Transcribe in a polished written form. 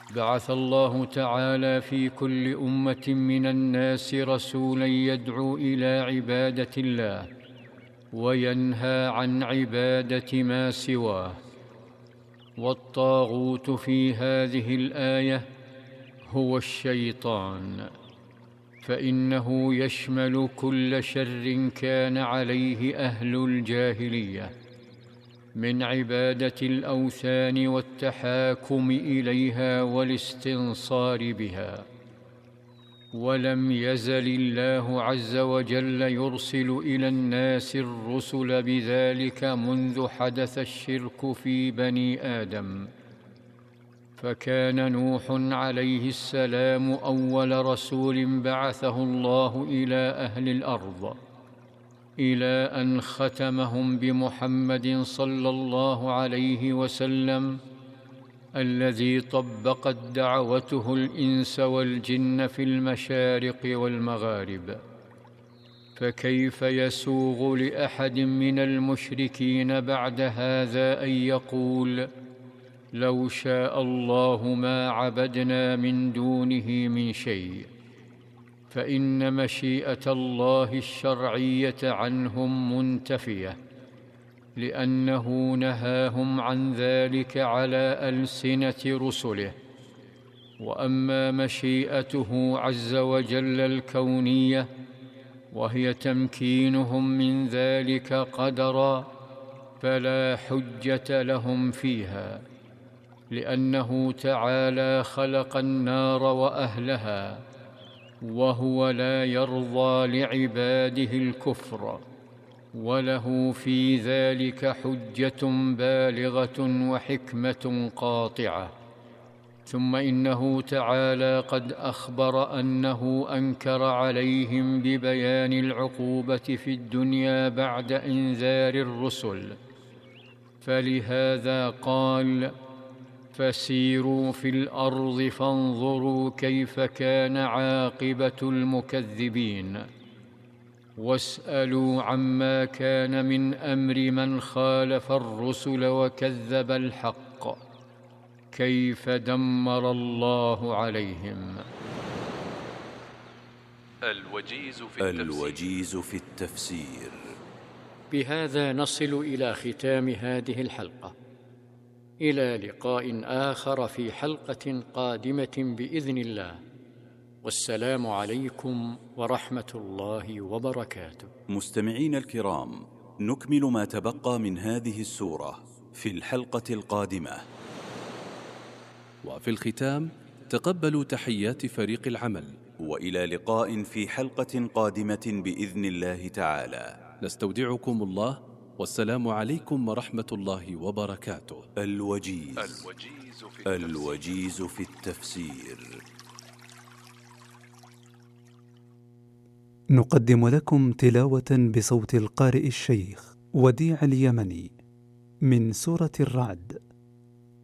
بعث الله تعالى في كل أمة من الناس رسولا يدعو إلى عبادة الله وينهى عن عبادة ما سواه. والطاغوت في هذه الآية هو الشيطان، فإنه يشمل كل شر كان عليه أهل الجاهلية من عبادة الأوثان والتحاكم إليها والاستنصار بها. ولم يزل الله عز وجل يرسل إلى الناس الرسل بذلك منذ حدث الشرك في بني آدم، فكان نوح عليه السلام أول رسول بعثه الله إلى أهل الأرض، إلى أن ختمهم بمحمد صلى الله عليه وسلم الذي طبقت دعوته الإنس والجن في المشارق والمغارب. فكيف يسوغ لأحد من المشركين بعد هذا أن يقول: لو شاء الله ما عبدنا من دونه من شيء؟ فإن مشيئة الله الشرعية عنهم منتفية، لأنه نهاهم عن ذلك على ألسنة رسله. وأما مشيئته عز وجل الكونية، وهي تمكينهم من ذلك قدرا، فلا حجة لهم فيها، لأنه تعالى خلق النار وأهلها، وهو لا يرضى لعباده الكفر، وله في ذلك حجة بالغة وحكمة قاطعة. ثم إنه تعالى قد أخبر أنه أنكر عليهم ببيان العقوبة في الدنيا بعد إنذار الرسل، فلهذا قال: فسيروا في الأرض فانظروا كيف كان عاقبة المكذبين، واسألوا عما كان من أمر من خالف الرسل وكذب الحق، كيف دمر الله عليهم. الوجيز في التفسير. بهذا نصل إلى ختام هذه الحلقة، إلى لقاء آخر في حلقة قادمة بإذن الله، والسلام عليكم ورحمة الله وبركاته. مستمعين الكرام، نكمل ما تبقى من هذه السورة في الحلقة القادمة. وفي الختام تقبلوا تحيات فريق العمل، وإلى لقاء في حلقة قادمة بإذن الله تعالى. نستودعكم الله، والسلام عليكم ورحمة الله وبركاته. الوجيز في التفسير. نقدم لكم تلاوة بصوت القارئ الشيخ وديع اليمني من سورة الرعد.